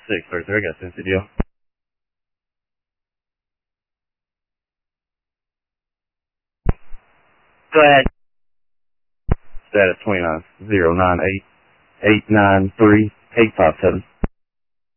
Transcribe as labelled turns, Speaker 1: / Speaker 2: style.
Speaker 1: 633, got Cincy deal.
Speaker 2: Go ahead.
Speaker 1: Status 29098893 857.